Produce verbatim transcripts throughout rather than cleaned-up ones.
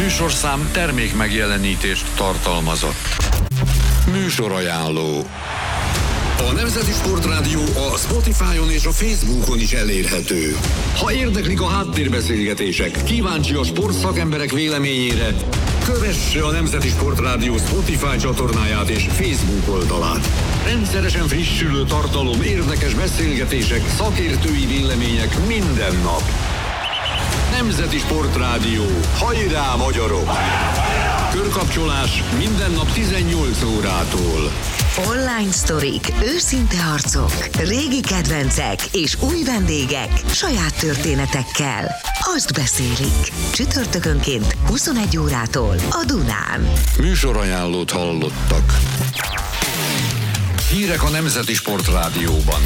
műsorszám termék megjelenítést tartalmazott. Műsorajánló. A Nemzeti Sportrádió a Spotify-on és a Facebookon is elérhető. Ha érdeklik a háttérbeszélgetések, kíváncsi a sportszakemberek véleményére, kövesse a Nemzeti Sportrádió Spotify csatornáját és Facebook oldalát. Rendszeresen frissülő tartalom, érdekes beszélgetések, szakértői vélemények minden nap. Nemzeti Sportrádió. Hajrá, magyarok! Körkapcsolás minden nap tizennyolc órától. Online sztorik, őszinte arcok, régi kedvencek és új vendégek saját történetekkel. Azt beszélik. Csütörtökönként huszonegy órától a Dunán. Műsorajánlót hallottak. Hírek a Nemzeti Sportrádióban.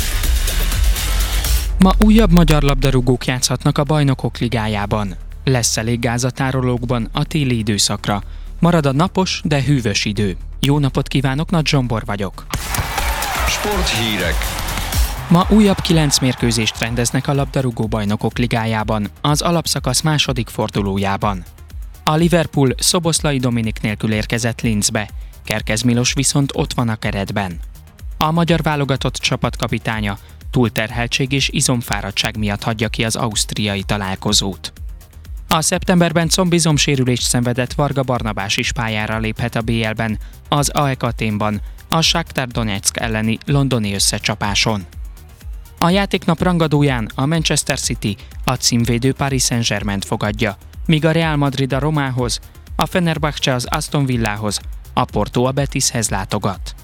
Ma újabb magyar labdarúgók játszhatnak a Bajnokok Ligájában. Lesz elég gáz a tárolókban a téli időszakra. Marad a napos, de hűvös idő. Jó napot kívánok, Nagy Zsombor vagyok. Sporthírek. Ma újabb kilenc mérkőzést rendeznek a labdarúgó Bajnokok Ligájában, az alapszakasz második fordulójában. A Liverpool Szoboszlai Dominik nélkül érkezett Linzbe, Kerkez Milos viszont ott van a keretben. A magyar válogatott csapatkapitánya túlterheltség és izomfáradtság miatt hagyja ki az ausztriai találkozót. A szeptemberben combizomsérülést szenvedett Varga Barnabás is pályára léphet a bé el-ben, az á e ká Athénban, a Shakhtar Donetsk elleni londoni összecsapáson. A játéknap rangadóján a Manchester City a címvédő Paris Saint-Germaint fogadja, míg a Real Madrid a Romához, a Fenerbahce az Aston Villahoz, a Porto a Betishez látogat.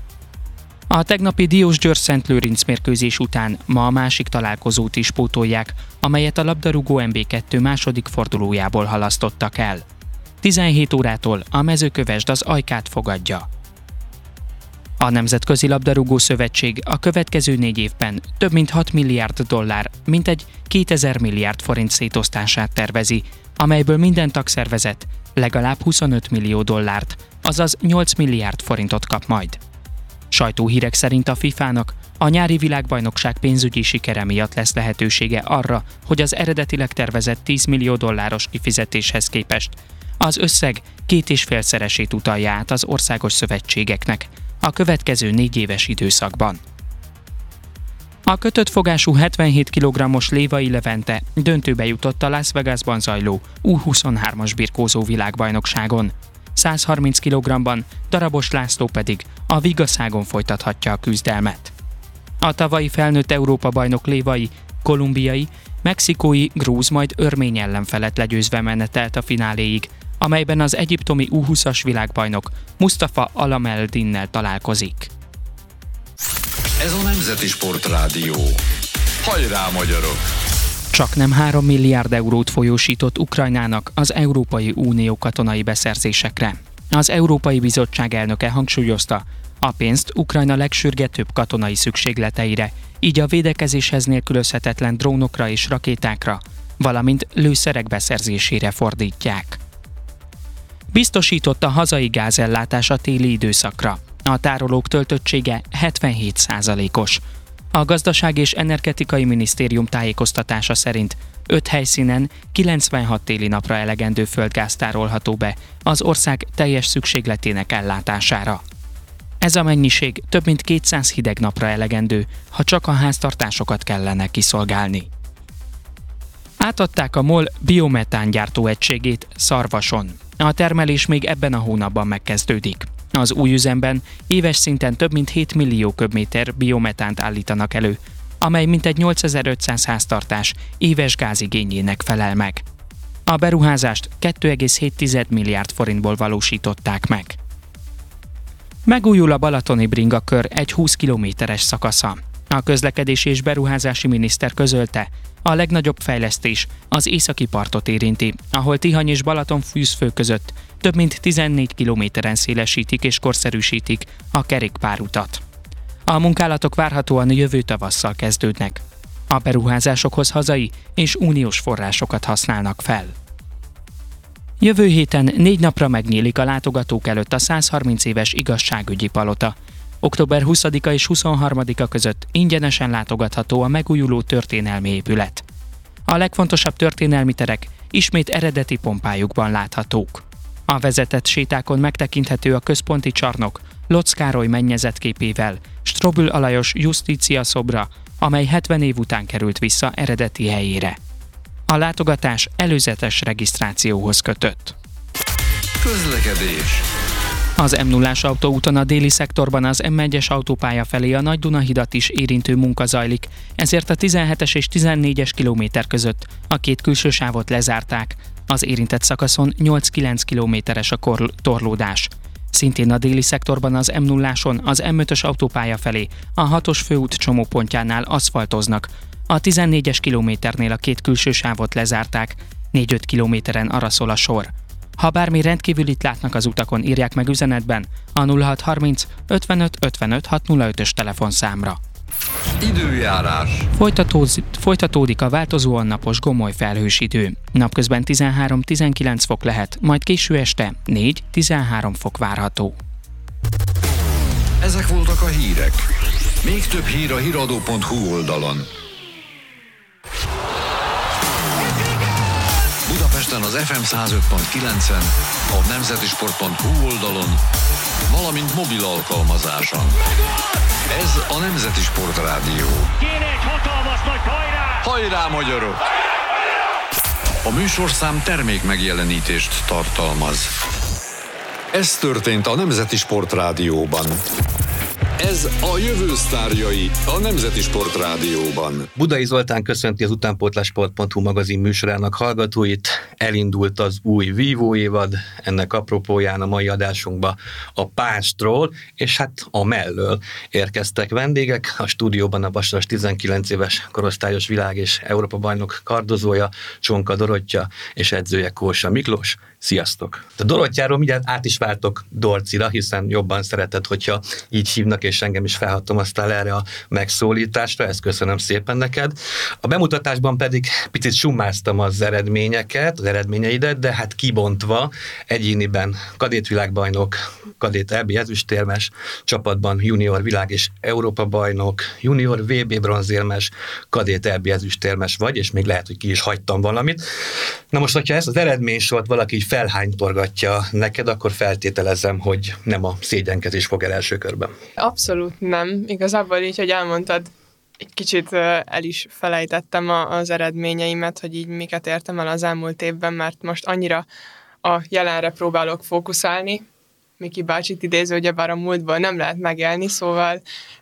A tegnapi Diósgyőr-Szent Lőrinc mérkőzés után ma a másik találkozót is pótolják, amelyet a labdarúgó em bé kettő második fordulójából halasztottak el. tizenhét órától a Mezőkövesd az Ajkát fogadja. A Nemzetközi Labdarúgó Szövetség a következő négy évben több mint hat milliárd dollár, mintegy kétezer milliárd forint szétosztását tervezi, amelyből minden tagszervezet legalább huszonöt millió dollárt, azaz nyolc milliárd forintot kap majd. Sajtóhírek szerint a fifának a nyári világbajnokság pénzügyi sikere miatt lesz lehetősége arra, hogy az eredetileg tervezett tíz millió dolláros kifizetéshez képest az összeg két és félszeresét utalja át az országos szövetségeknek a következő négy éves időszakban. A kötött fogású hetvenhét kilogrammos Lévai Levente döntőbe jutott a Las Vegasban zajló U huszonhármas birkózó világbajnokságon. száz harminc kilogrammban Darabos László pedig a Vigaszágon folytathatja a küzdelmet. A tavalyi felnőtt Európa-bajnok Lévai, kolumbiai, mexikói, grúz majd örmény ellenfelet legyőzve menetelt a fináléig, amelyben az egyiptomi U húszas világbajnok Mustafa Alameddin-nel találkozik. Ez a Nemzeti Sportrádió. Hajrá, magyarok! Csaknem három milliárd eurót folyósított Ukrajnának az Európai Unió katonai beszerzésekre. Az Európai Bizottság elnöke hangsúlyozta, a pénzt Ukrajna legsürgetőbb katonai szükségleteire, így a védekezéshez nélkülözhetetlen drónokra és rakétákra, valamint lőszerek beszerzésére fordítják. Biztosított a hazai gázellátás a téli időszakra. A tárolók töltöttsége hetvenhét százalékos. A Gazdaság és Energetikai Minisztérium tájékoztatása szerint öt helyszínen kilencvenhat téli napra elegendő földgáz tárolható be az ország teljes szükségletének ellátására. Ez a mennyiség több mint kétszáz hideg napra elegendő, ha csak a háztartásokat kellene kiszolgálni. Átadták a MOL biometán gyártóegységét Szarvason. A termelés még ebben a hónapban megkezdődik. Az új üzemben éves szinten több mint hét millió köbméter biometánt állítanak elő, amely mintegy nyolcezer-ötszáz háztartás éves gázigényének felel meg. A beruházást két egész hét milliárd forintból valósították meg. Megújul a balatoni bringakör egy húsz kilométeres szakasza. A közlekedési és beruházási miniszter közölte, a legnagyobb fejlesztés az északi partot érinti, ahol Tihany és Balatonfűzfő között több mint tizennégy kilométeren szélesítik és korszerűsítik a kerékpárutat. A munkálatok várhatóan jövő tavasszal kezdődnek. A beruházásokhoz hazai és uniós forrásokat használnak fel. Jövő héten négy napra megnyílik a látogatók előtt a száz harminc éves igazságügyi palota. október huszadika és huszonharmadika között ingyenesen látogatható a megújuló történelmi épület. A legfontosabb történelmi terek ismét eredeti pompájukban láthatók. A vezetett sétákon megtekinthető a központi csarnok Lotz Károly mennyezetképével, Strobl Alajos Justícia szobra, amely hetven év után került vissza eredeti helyére. A látogatás előzetes regisztrációhoz kötött. Közlekedés. Az em nullás autóúton a déli szektorban az em egyes autópálya felé a Nagy-Dunahidat is érintő munka zajlik, ezért a tizenhetes és tizennégyes kilométer között a két külső sávot lezárták. Az érintett szakaszon nyolc-kilenc kilométeres a kor- torlódás. Szintén a déli szektorban az em nulláson az em ötös autópálya felé a hatos főút csomópontjánál aszfaltoznak. A tizennégyes kilométernél a két külső sávot lezárták, négy-öt kilométeren arra szól a sor. Ha bármi rendkívülit látnak az utakon, írják meg üzenetben a nulla hat harminc ötvenöt ötvenöt hatszázötös telefonszámra. Időjárás. Folytatóz, folytatódik a változóan napos gomoly felhős idő. Napközben tizenhárom-tizenkilenc fok lehet, majd késő este négy-tizenhárom fok várható. Ezek voltak a hírek. Még több hír a híradó pont hu oldalon. Budapesten az ef em száz öt pont kilencen, a nemzetisport pont hu oldalon, valamint mobil alkalmazáson. Ez a Nemzeti Sport Rádió. Kéne egy hatalmas nagy hajrá! Hajrá, magyarok! A műsorszám termék megjelenítést tartalmaz. Ez történt a Nemzeti Sport Rádióban. Ez a jövő sztárjai a Nemzeti Sport Rádióban. Budai Zoltán köszönti az utánpótlásport pont hu magazin műsorának hallgatóit. Elindult az új vívó évad, ennek apropóján a mai adásunkba a pástról, és hát a mellől érkeztek vendégek. A stúdióban a Vasas tizenkilenc éves korosztályos világ- és Európa-bajnok kardozója, Csonka Dorottya és edzője Kósa Miklós. Sziasztok! A Dorottyáról mindjárt át is váltok Dorcira, hiszen jobban szereted, hogyha így hívnak, és engem is felhatalmaztál erre a megszólításra, ezt köszönöm szépen neked. A bemutatásban pedig picit summáztam az eredményeket, az eredményeidet, de hát kibontva egyéniben kadétvilágbajnok, kadét é bé ezüstérmes, csapatban junior világ- és Európa-bajnok, junior vé bé bronzérmes, kadét é bé ezüstérmes vagy, és még lehet, hogy ki is hagytam valamit. Na most, hogyha ezt az eredménysort valaki így felhánytorgatja neked, akkor feltételezem, hogy nem a szégyenkezés fog el első körben. Abszolút nem. Igazából így, hogy elmondtad, egy kicsit el is felejtettem az eredményeimet, hogy így miket értem el az elmúlt évben, mert most annyira a jelenre próbálok fókuszálni. Miki bácsit idéző, ugyebár a múltból nem lehet megélni, szóval,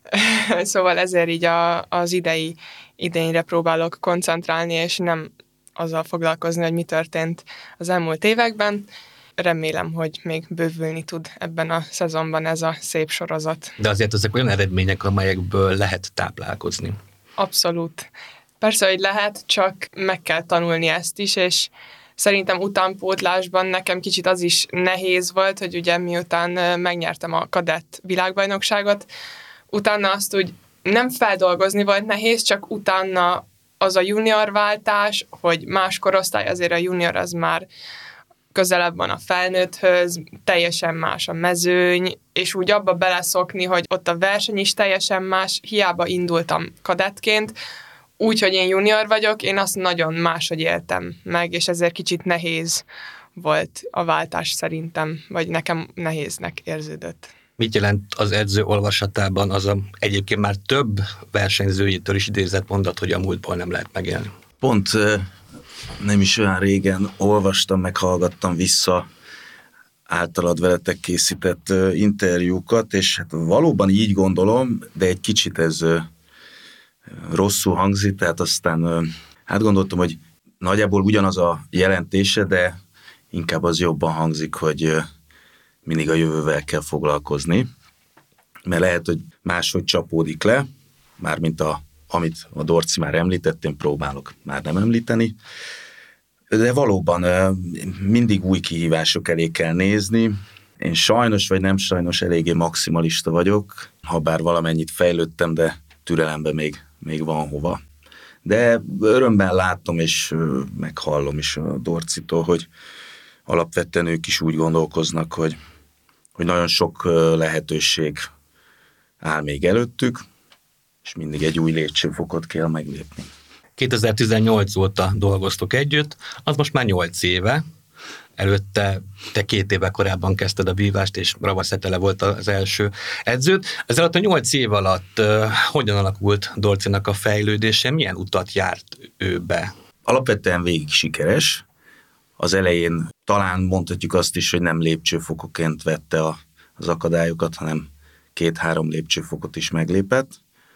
szóval ezért így a, az idei idényre próbálok koncentrálni, és nem azzal foglalkozni, hogy mi történt az elmúlt években. Remélem, hogy még bővülni tud ebben a szezonban ez a szép sorozat. De azért ezek olyan eredmények, amelyekből lehet táplálkozni. Abszolút. Persze, hogy lehet, csak meg kell tanulni ezt is, és szerintem utánpótlásban nekem kicsit az is nehéz volt, hogy ugye miután megnyertem a kadett világbajnokságot, utána azt úgy nem feldolgozni volt nehéz, csak utána az a junior váltás, hogy más korosztály, azért a junior az már közelebb van a felnőtthöz, teljesen más a mezőny, és úgy abba beleszokni, hogy ott a verseny is teljesen más, hiába indultam kadettként, úgy, hogy én junior vagyok, én azt nagyon máshogy éltem meg, és ezért kicsit nehéz volt a váltás szerintem, vagy nekem nehéznek érződött. Mit jelent az edző olvasatában az a egyébként már több versenyzőjétől is idézett mondat, hogy a múltból nem lehet megélni? Pont nem is olyan régen olvastam, meghallgattam vissza általad veletek készített interjúkat, és hát valóban így gondolom, de egy kicsit ez rosszul hangzik, tehát aztán hát gondoltam, hogy nagyjából ugyanaz a jelentése, de inkább az jobban hangzik, hogy mindig a jövővel kell foglalkozni, mert lehet, hogy máshogy csapódik le, mármint a, amit a Dorci már említett, én próbálok már nem említeni, de valóban mindig új kihívások elé kell nézni. Én sajnos vagy nem sajnos eléggé maximalista vagyok, ha bár valamennyit fejlődtem, de türelemben még, még van hova. De örömben látom és meghallom is a Dorcitól, hogy alapvetően ők is úgy gondolkoznak, hogy, hogy nagyon sok lehetőség áll még előttük, és mindig egy új lépcsőfokot kell meglépni. kétezer-tizennyolc óta dolgoztok együtt, az most már nyolc éve. Előtte te két éve korábban kezdted a vívást, és Ravasz Etele volt az első edződ. Ez alatt a nyolc év alatt uh, hogyan alakult Dorcinak a fejlődése, milyen utat járt ő be? Alapvetően végig sikeres. Az elején talán mondhatjuk azt is, hogy nem lépcsőfokokként vette a, az akadályokat, hanem két-három lépcsőfokot is meglépett.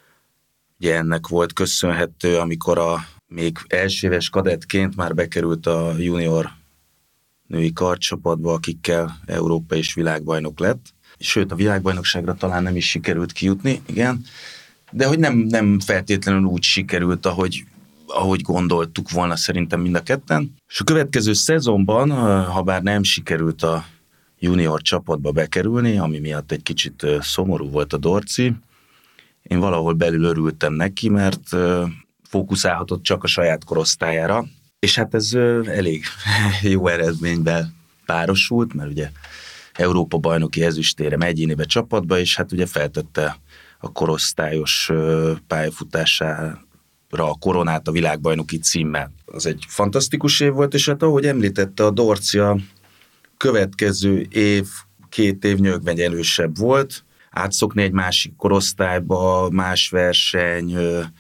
Ugye ennek volt köszönhető, amikor a még elsőéves kadettként már bekerült a junior női kardcsapatba, akikkel Európa és világbajnok lett. Sőt, a világbajnokságra talán nem is sikerült kijutni, igen. De hogy nem, nem feltétlenül úgy sikerült, ahogy, ahogy gondoltuk volna szerintem mind a ketten. És a következő szezonban, ha bár nem sikerült a junior csapatba bekerülni, ami miatt egy kicsit szomorú volt a Dorci, én valahol belül örültem neki, mert fókuszálhatott csak a saját korosztályára, és hát ez elég jó eredményben párosult, mert ugye Európa bajnoki ezüstérem egyénibe csapatba, és hát ugye feltette a korosztályos pályafutására a koronát a világbajnoki címmel. Az egy fantasztikus év volt, és hát ahogy említette a Dorci, a következő év, két év nyögvenyelősebb volt, átszokni egy másik korosztályba, más verseny,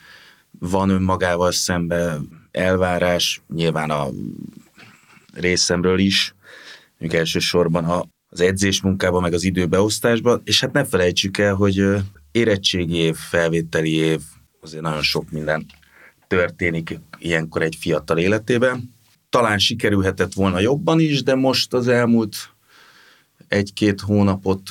van önmagával szemben elvárás, nyilván a részemről is, mondjuk elsősorban a, az edzésmunkában, meg az időbeosztásban, és hát ne felejtsük el, hogy érettségi év, felvételi év, azért nagyon sok minden történik ilyenkor egy fiatal életében. Talán sikerülhetett volna jobban is, de most az elmúlt egy-két hónapot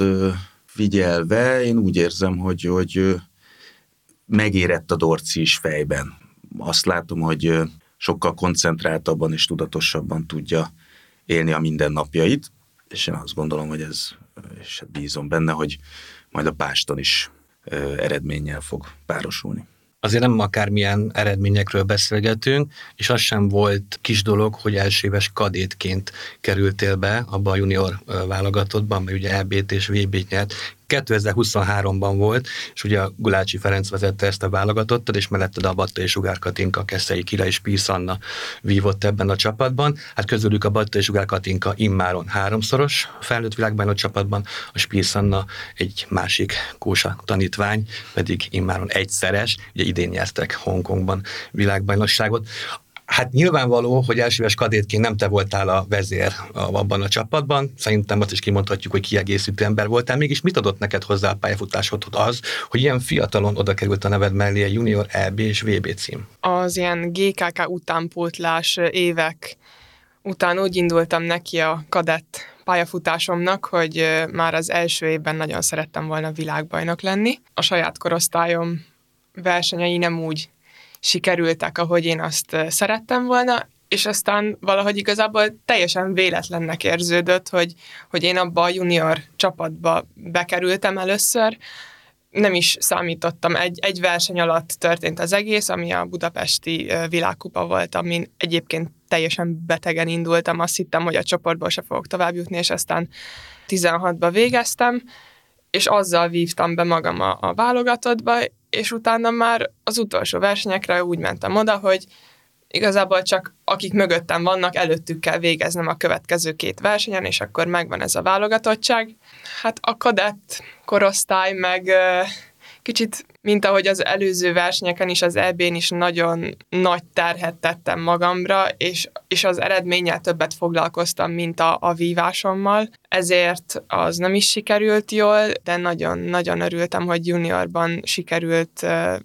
figyelve, én úgy érzem, hogy, hogy megérett a Dorci is fejben. Azt látom, hogy sokkal koncentráltabban és tudatosabban tudja élni a mindennapjait, és én azt gondolom, hogy ez, és bízom benne, hogy majd a Páston is eredménnyel fog párosulni. Azért nem akármilyen eredményekről beszélgetünk, és az sem volt kis dolog, hogy elsőéves kadétként kerültél be abba a junior válogatottban, mert ugye é bét és vé bét nyert. kétezer-huszonháromban volt, és ugye a Gulácsi Ferenc vezette ezt a válogatottat, és melletted a Batta és Sugár Katinka, Keszei Kira és Pirsz Anna vívott ebben a csapatban. Hát közülük a Batta és Sugár Katinka immáron háromszoros felnőtt világbajnok csapatban, a Pirsz Anna egy másik Kósa tanítvány, pedig immáron egyszeres, ugye idén nyertek Hongkongban világbajnokságot. Hát nyilvánvaló, hogy elsőéves kadétként nem te voltál a vezér abban a csapatban, szerintem azt is kimondhatjuk, hogy kiegészítő ember voltál, mégis mit adott neked hozzá a pályafutásodhoz az, hogy ilyen fiatalon oda került a neved mellé a junior é bé és vé bé cím? Az ilyen gé ká ká utánpótlás évek után úgy indultam neki a kadett pályafutásomnak, hogy már az első évben nagyon szerettem volna világbajnok lenni. A saját korosztályom versenyei nem úgy sikerültek, ahogy én azt szerettem volna, és aztán valahogy igazából teljesen véletlennek érződött, hogy, hogy én abba a junior csapatba bekerültem először. Nem is számítottam, egy, egy verseny alatt történt az egész, ami a budapesti világkupa volt, amin egyébként teljesen betegen indultam, azt hittem, hogy a csoportból se fogok tovább jutni, és aztán tizenhatba végeztem, és azzal vívtam be magam a, a válogatottba, és utána már az utolsó versenyekre úgy mentem oda, hogy igazából csak akik mögöttem vannak, előttük kell végeznem a következő két versenyen, és akkor megvan ez a válogatottság. Hát a kadett korosztály meg kicsit, mint ahogy az előző versenyeken is, az é bén is nagyon nagy terhet tettem magamra, és, és az eredménnyel többet foglalkoztam, mint a, a vívásommal. Ezért az nem is sikerült jól, de nagyon-nagyon örültem, hogy juniorban sikerült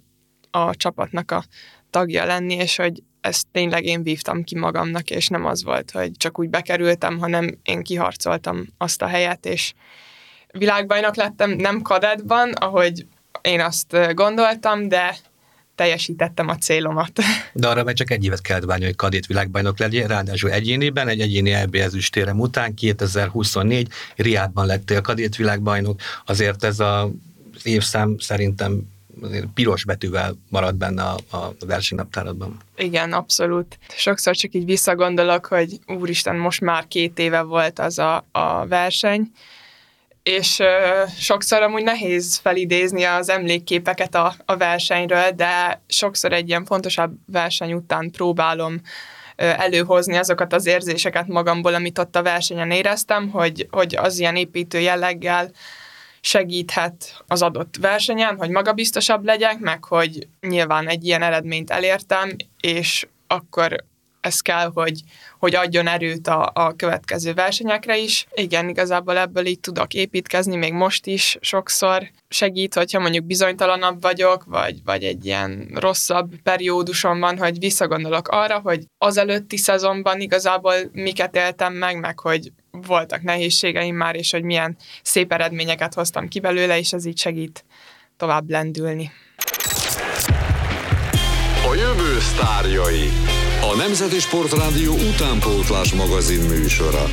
a csapatnak a tagja lenni, és hogy ezt tényleg én vívtam ki magamnak, és nem az volt, hogy csak úgy bekerültem, hanem én kiharcoltam azt a helyet, és világbajnok lettem, nem kadettban, ahogy én azt gondoltam, de teljesítettem a célomat. De arra meg csak egy évet kellett várni, hogy kadét világbajnok legyél, ráadásul egyéniben, egy egyéni é bé ezüstérem után, kétezer-huszonnégy Riádban lettél kadét világbajnok, azért ez a, az évszám szerintem piros betűvel marad benne a, a versenynaptáradban. Igen, abszolút. Sokszor csak így visszagondolok, hogy úristen, most már két éve volt az a, a verseny, és ö, sokszor amúgy nehéz felidézni az emlékképeket a, a versenyről, de sokszor egy ilyen fontosabb verseny után próbálom ö, előhozni azokat az érzéseket magamból, amit ott a versenyen éreztem, hogy, hogy az ilyen építő jelleggel segíthet az adott versenyen, hogy magabiztosabb legyek, meg hogy nyilván egy ilyen eredményt elértem, és akkor ez kell, hogy, hogy adjon erőt a, a következő versenyekre is. Igen, igazából ebből így tudok építkezni, még most is sokszor segít, hogyha mondjuk bizonytalanabb vagyok, vagy, vagy egy ilyen rosszabb perióduson van, hogy visszagondolok arra, hogy az előtti szezonban igazából miket éltem meg, meg hogy voltak nehézségeim már, és hogy milyen szép eredményeket hoztam ki belőle, és ez így segít tovább lendülni. A jövő sztárjai. A Nemzeti Sportrádió utánpótlás magazin műsora.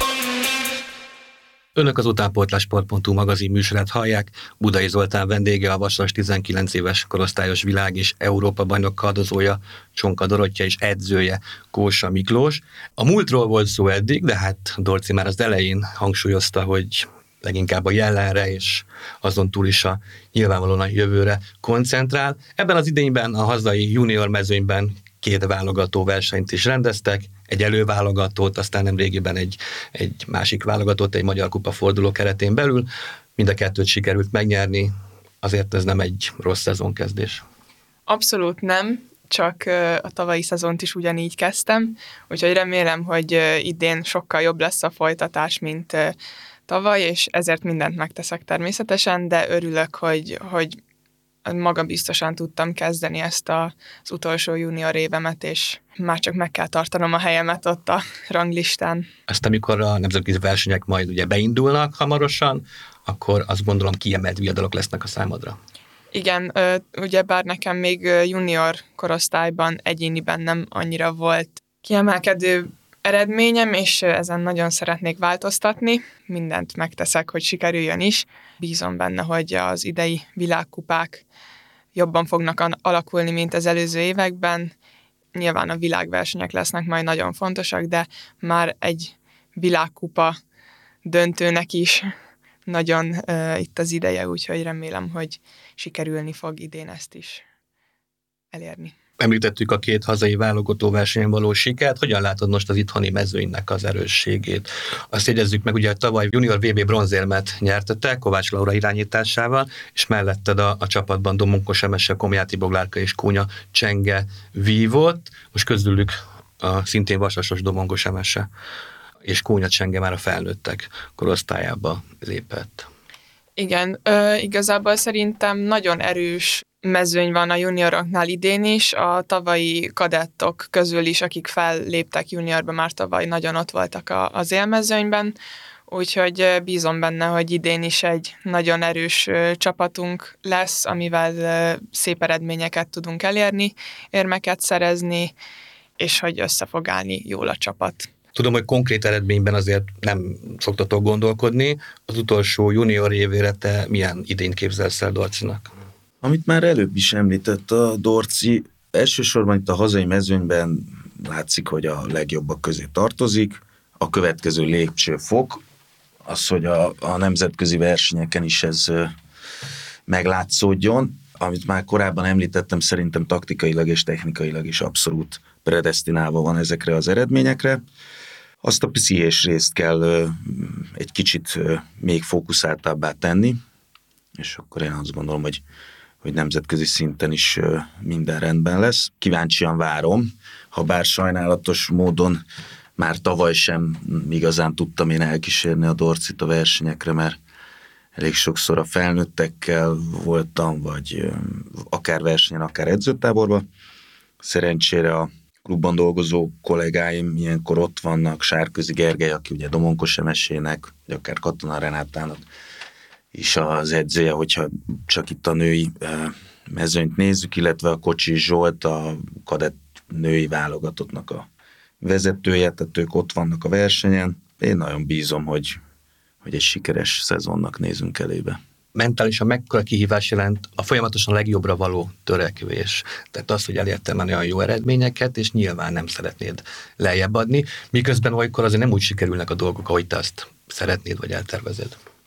Önök az utánpótlásport pont hu magazin műsorát hallják. Budai Zoltán vendége a Vasas tizenkilenc éves korosztályos világ és Európa bajnok kardozója, Csonka Dorottya és edzője Kósa Miklós. A múltról volt szó eddig, de hát Dorci már az elején hangsúlyozta, hogy leginkább a jelenre és azon túl is a nyilvánvalóan a jövőre koncentrál. Ebben az idényben a hazai junior mezőnyben két válogató versenyt is rendeztek, egy előválogatót, aztán nemrégiben egy, egy másik válogatót, egy Magyar Kupa forduló keretén belül. Mind a kettőt sikerült megnyerni, azért ez nem egy rossz szezonkezdés. Abszolút nem, csak a tavalyi szezont is ugyanígy kezdtem, úgyhogy remélem, hogy idén sokkal jobb lesz a folytatás, mint tavaly, és ezért mindent megteszek természetesen, de örülök, hogy, hogy magabiztosan tudtam kezdeni ezt a, az utolsó junior évemet, és már csak meg kell tartanom a helyemet ott a ranglistán. Azt amikor a nemzetközi versenyek majd ugye beindulnak hamarosan, akkor azt gondolom kiemelt viadalok lesznek a számodra. Igen, ugye bár nekem még junior korosztályban egyéniben nem annyira volt kiemelkedő eredményem, és ezen nagyon szeretnék változtatni. Mindent megteszek, hogy sikerüljön is. Bízom benne, hogy az idei világkupák jobban fognak alakulni, mint az előző években. Nyilván a világversenyek lesznek majd nagyon fontosak, de már egy világkupa döntőnek is nagyon uh, itt az ideje, úgyhogy remélem, hogy sikerülni fog idén ezt is elérni. Említettük a két hazai válogató versenyen való sikert. Hogyan látod most az itthoni mezőnynek az erősségét? Azt jegyezzük meg, ugye tavaly junior vé bé bronzérmet nyertetek Kovács Laura irányításával, és melletted a, a csapatban Domonkos Emese, Komjáti Boglárka és Kónya Csenge vívott. Most közülük a szintén vasasos Domonkos Emese és Kónya Csenge már a felnőttek korosztályába lépett. Igen, ö, igazából szerintem nagyon erős mezőny van a junioroknál idén is, a tavalyi kadettok közül is, akik felléptek juniorba, már tavaly nagyon ott voltak a, az élmezőnyben, úgyhogy bízom benne, hogy idén is egy nagyon erős csapatunk lesz, amivel szép eredményeket tudunk elérni, érmeket szerezni, és hogy össze fog állni jól a csapat. Tudom, hogy konkrét eredményben azért nem szoktatok gondolkodni. Az utolsó junior évére te milyen idényt képzelsz el Dorcinak? Amit már előbb is említett a Dorci, elsősorban itt a hazai mezőnyben látszik, hogy a legjobbak közé tartozik. A következő lépcsőfok az, hogy a, a nemzetközi versenyeken is ez meglátszódjon. Amit már korábban említettem, szerintem taktikailag és technikailag is abszolút predesztinálva van ezekre az eredményekre. Azt a pszichés részt kell egy kicsit még fókuszáltabbá tenni, és akkor én azt gondolom, hogy hogy nemzetközi szinten is minden rendben lesz. Kíváncsian várom, ha bár sajnálatos módon már tavaly sem igazán tudtam én elkísérni a Dorcit a versenyekre, mert elég sokszor a felnőttekkel voltam, vagy akár versenyen, akár edzőtáborban. Szerencsére a klubban dolgozó kollégáim ilyenkor ott vannak, Sárközi Gergely, aki ugye Domonkos Emesének, vagy akár Katona Renátának is az edzője, hogyha csak itt a női mezőnyt nézzük, illetve a Kocsis Zsolt, a kadett női válogatottnak a vezetője, tehát ők ott vannak a versenyen. Én nagyon bízom, hogy, hogy egy sikeres szezonnak nézünk elébe. Mentálisan mekkora kihívás jelent a folyamatosan legjobbra való törekvés. Tehát az, hogy elértem már olyan jó eredményeket, és nyilván nem szeretnéd lejjebb adni, miközben olykor azért nem úgy sikerülnek a dolgok, ahogy te azt szeretnéd, vagy eltervezed.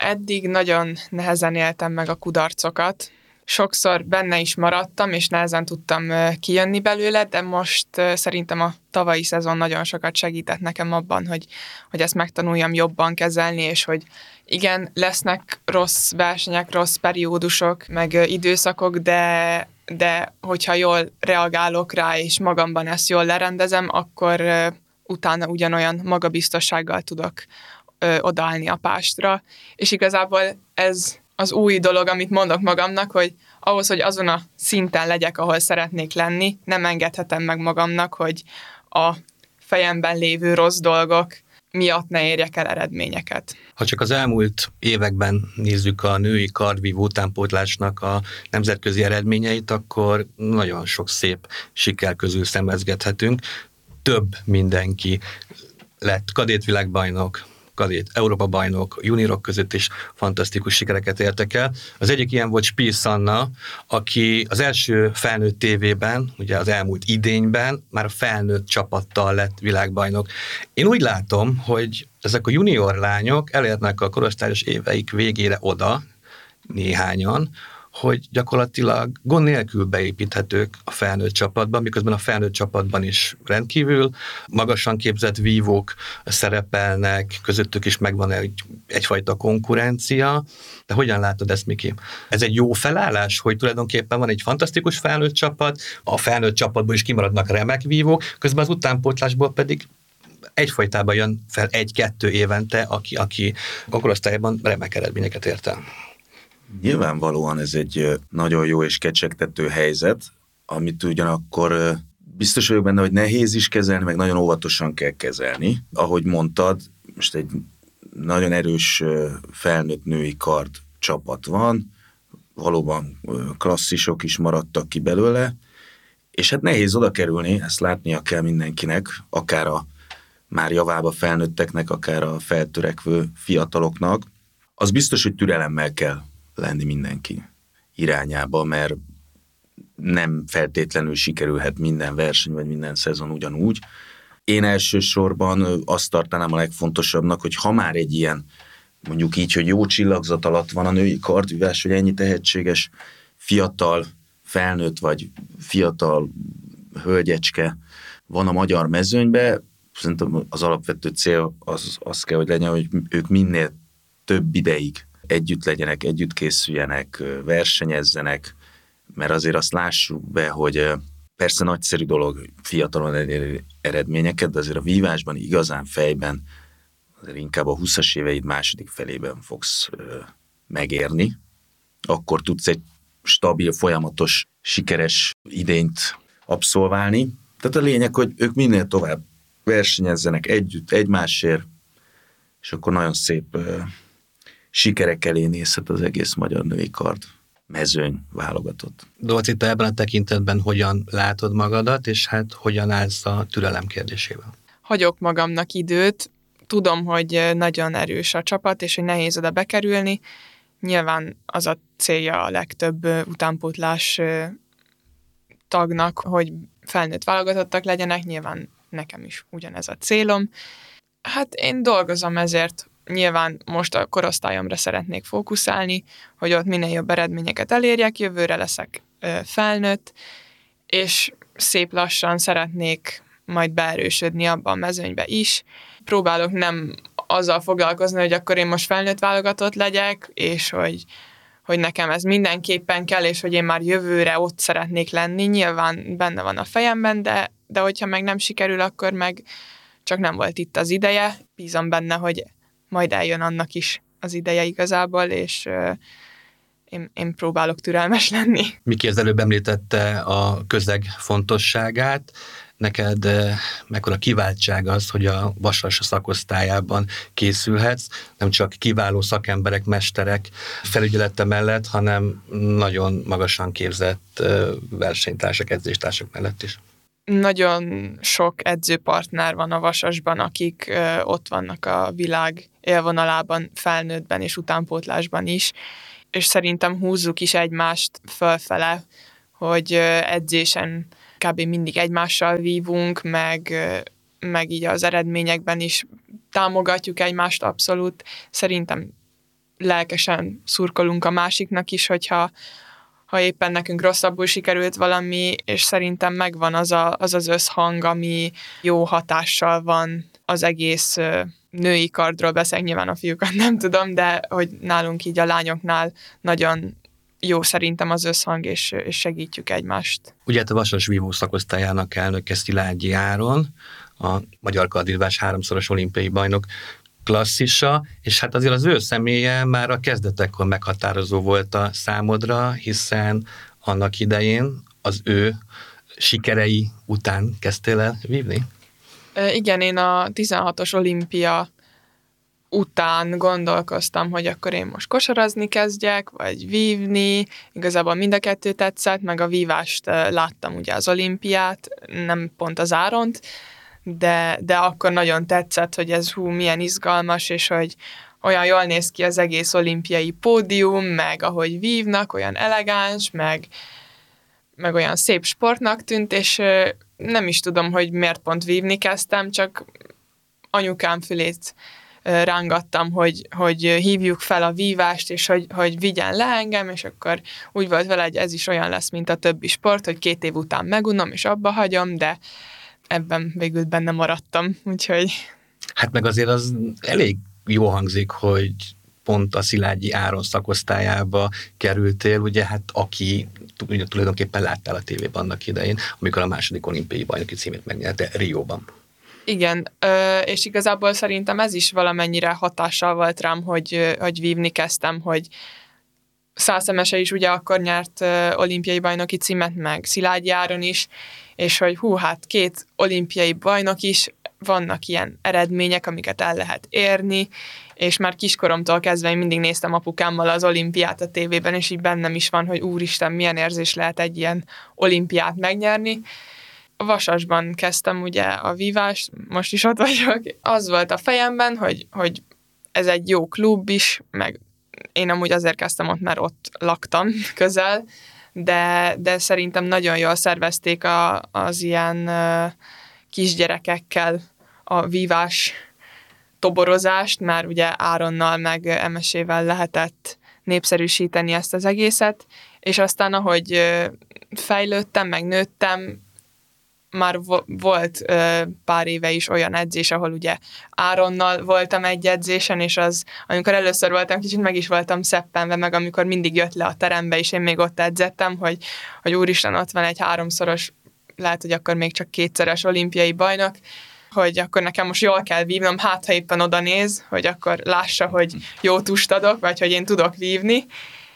Eddig nagyon nehezen éltem meg a kudarcokat. Sokszor benne is maradtam, és nehezen tudtam kijönni belőle, de most szerintem a tavalyi szezon nagyon sokat segített nekem abban, hogy, hogy ezt megtanuljam jobban kezelni, és hogy igen, lesznek rossz versenyek, rossz periódusok, meg időszakok, de, de hogyha jól reagálok rá, és magamban ezt jól lerendezem, akkor utána ugyanolyan magabiztossággal tudok ö, odaállni a pástra, és igazából ez az új dolog, amit mondok magamnak, hogy ahhoz, hogy azon a szinten legyek, ahol szeretnék lenni, nem engedhetem meg magamnak, hogy a fejemben lévő rossz dolgok miatt ne érjek el eredményeket. Ha csak az elmúlt években nézzük a női kardvívó utánpótlásnak a nemzetközi eredményeit, akkor nagyon sok szép siker közül szemezgethetünk. Több mindenki lett kadétvilágbajnok, kadét Európa bajnok, juniorok között is fantasztikus sikereket értek el. Az egyik ilyen volt Spies Anna, aki az első felnőtt tévében, ugye az elmúlt idényben már a felnőtt csapattal lett világbajnok. Én úgy látom, hogy ezek a junior lányok elérnek a korosztályos éveik végére oda, néhányan, hogy gyakorlatilag gond nélkül beépíthetők a felnőtt csapatban, miközben a felnőtt csapatban is rendkívül magasan képzett vívók szerepelnek, közöttük is megvan egy, egyfajta konkurencia. De hogyan látod ezt, Miki? Ez egy jó felállás, hogy tulajdonképpen van egy fantasztikus felnőtt csapat, a felnőtt csapatból is kimaradnak remek vívók, közben az utánpótlásból pedig egyfajtában jön fel egy-kettő évente, aki, aki a korosztályban remek eredményeket ért el. Nyilvánvalóan ez egy nagyon jó és kecsegtető helyzet, amit ugyanakkor biztos vagyok benne, hogy nehéz is kezelni, meg nagyon óvatosan kell kezelni. Ahogy mondtad, most egy nagyon erős felnőtt női kard csapat van, valóban klasszisok is maradtak ki belőle, és hát nehéz oda kerülni, ezt látnia kell mindenkinek, akár a már javába felnőtteknek, akár a feltörekvő fiataloknak. Az biztos, hogy türelemmel kell lenni mindenki irányába, mert nem feltétlenül sikerülhet minden verseny, vagy minden szezon ugyanúgy. Én elsősorban azt tartanám a legfontosabbnak, hogy ha már egy ilyen, mondjuk így, hogy jó csillagzat alatt van a női kardvívás, hogy ennyi tehetséges fiatal felnőtt, vagy fiatal hölgyecske van a magyar mezőnybe, szerintem az alapvető cél az, az kell, hogy legyen, hogy ők minél több ideig együtt legyenek, együtt készüljenek, versenyezzenek, mert azért azt lássuk be, hogy persze nagyszerű dolog fiatalon elérni eredményeket, de azért a vívásban igazán fejben azért inkább a húszas éveid második felében fogsz megérni. Akkor tudsz egy stabil, folyamatos, sikeres idényt abszolválni. Tehát a lényeg, hogy ők minél tovább versenyezzenek együtt, egymásért, és akkor nagyon szép sikerek elé nézhet az egész magyar női kard mezőny válogatott. Dolci, te ebben a tekintetben hogyan látod magadat, és hát hogyan állsz a türelem kérdésével? Hagyok magamnak időt, tudom, hogy nagyon erős a csapat, és hogy nehéz oda bekerülni. Nyilván az a célja a legtöbb utánpótlás tagnak, hogy felnőtt válogatottak legyenek, nyilván nekem is ugyanez a célom. Hát én dolgozom ezért, nyilván most a korosztályomra szeretnék fókuszálni, hogy ott minél jobb eredményeket elérjek, jövőre leszek felnőtt, és szép lassan szeretnék majd beerősödni abban a mezőnybe is. Próbálok nem azzal foglalkozni, hogy akkor én most felnőtt válogatott legyek, és hogy, hogy nekem ez mindenképpen kell, és hogy én már jövőre ott szeretnék lenni. Nyilván benne van a fejemben, de, de hogyha meg nem sikerül, akkor meg csak nem volt itt az ideje. Bízom benne, hogy majd eljön annak is az ideje igazából, és uh, én, én próbálok türelmes lenni. Miki az előbb említette a közeg fontosságát. Neked uh, mekkora kiváltság az, hogy a Vasas szakosztályában készülhetsz, nem csak kiváló szakemberek, mesterek felügyelete mellett, hanem nagyon magasan képzett uh, versenytársak, edzéstársak mellett is. Nagyon sok edzőpartner van a Vasasban, akik ö, ott vannak a világ élvonalában, felnőttben és utánpótlásban is, és szerintem húzzuk is egymást fölfele, hogy ö, edzésen kb. Mindig egymással vívunk, meg, ö, meg így az eredményekben is támogatjuk egymást abszolút. Szerintem lelkesen szurkolunk a másiknak is, hogyha ha éppen nekünk rosszabbul sikerült valami, és szerintem megvan az a, az, az összhang, ami jó hatással van az egész női kardról, beszélek, nyilván a fiúkat nem tudom, de hogy nálunk így a lányoknál nagyon jó szerintem az összhang, és, és segítjük egymást. Ugye a Vasas vívó szakosztályának elnöke Szilágyi Áron, a magyar kardvívás háromszoros olimpiai bajnok klasszisa, és hát azért az ő személye már a kezdetekkor meghatározó volt a számodra, hiszen annak idején az ő sikerei után kezdtél el vívni? Igen, én a tizenhatos olimpia után gondolkoztam, hogy akkor én most kosarazni kezdjek, vagy vívni. Igazából mind a kettő tetszett, meg a vívást láttam ugye az olimpiát, nem pont az Áront, de, de akkor nagyon tetszett, hogy ez hú, milyen izgalmas, és hogy olyan jól néz ki az egész olimpiai pódium, meg ahogy vívnak, olyan elegáns, meg, meg olyan szép sportnak tűnt, és nem is tudom, hogy miért pont vívni kezdtem, csak anyukám fülét rángattam, hogy, hogy hívjuk fel a vívást, és hogy, hogy vigyen le engem, és akkor úgy volt vele, hogy ez is olyan lesz, mint a többi sport, hogy két év után megunom, és abba hagyom, de ebben végül benne maradtam, úgyhogy... Hát meg azért az elég jó hangzik, hogy pont a Szilágyi Áron szakosztályába kerültél, ugye hát aki ugye, tulajdonképpen láttál a tévében annak idején, amikor a második olimpiai bajnoki címét megnyerte Rióban. Igen, és igazából szerintem ez is valamennyire hatással volt rám, hogy, hogy vívni kezdtem, hogy Százszemese is ugye akkor nyert olimpiai bajnoki címet, meg Szilágyi Áron is, és hogy hú, hát két olimpiai bajnok is, vannak ilyen eredmények, amiket el lehet érni, és már kiskoromtól kezdve én mindig néztem apukámmal az olimpiát a tévében, és így bennem is van, hogy úristen, milyen érzés lehet egy ilyen olimpiát megnyerni. A Vasasban kezdtem ugye a vívást, most is ott vagyok. Az volt a fejemben, hogy, hogy ez egy jó klub is, meg én amúgy azért kezdtem ott, mert ott laktam közel, de, de szerintem nagyon jól szervezték a, az ilyen uh, kisgyerekekkel a vívás toborozást, már ugye Áronnal meg Emesével lehetett népszerűsíteni ezt az egészet, és aztán ahogy uh, fejlődtem, meg nőttem, már vo- volt ö, pár éve is olyan edzés, ahol ugye Áronnal voltam egy edzésen, és az, amikor először voltam, kicsit meg is voltam szeppenve, meg amikor mindig jött le a terembe, és én még ott edzettem, hogy, hogy úristen, ott van egy háromszoros, lehet, hogy akkor még csak kétszeres olimpiai bajnok, hogy akkor nekem most jól kell vívnom, hát ha éppen oda néz, hogy akkor lássa, hogy jó tust adok, vagy hogy én tudok vívni,